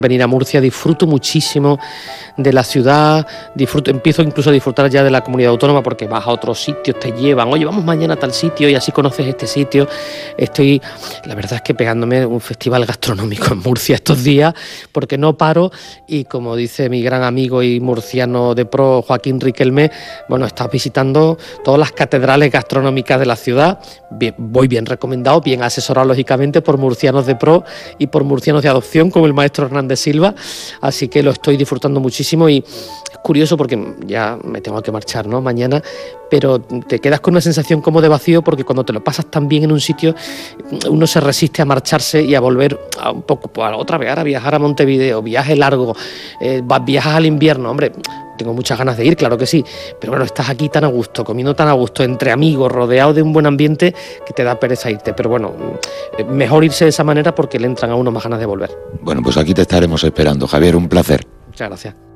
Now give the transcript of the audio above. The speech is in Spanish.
Venir a Murcia, disfruto muchísimo de la ciudad, empiezo incluso a disfrutar ya de la comunidad autónoma porque vas a otros sitios, te llevan, oye, vamos mañana a tal sitio y así conoces este sitio. La verdad es que pegándome un festival gastronómico en Murcia estos días porque no paro y como dice mi gran amigo y murciano de pro, Joaquín Riquelme, bueno, estás visitando todas las catedrales gastronómicas de la ciudad, voy bien recomendado, bien asesorado lógicamente por murcianos de pro y por murcianos de adopción como el maestro Hernández Silva, así que lo estoy disfrutando muchísimo y es curioso porque ya me tengo que marchar, ¿no? Mañana, pero te quedas con una sensación como de vacío porque cuando te lo pasas tan bien en un sitio uno se resiste a marcharse y a volver a un poco otra vez, ahora viajar a Montevideo, viaje largo, viajas al invierno, hombre, tengo muchas ganas de ir, claro que sí, pero bueno, estás aquí tan a gusto, comiendo tan a gusto, entre amigos, rodeado de un buen ambiente que te da pereza irte, pero bueno, mejor irse de esa manera porque le entran a uno más ganas de volver. Bueno, pues aquí te estaremos esperando, Javier, un placer. Muchas gracias.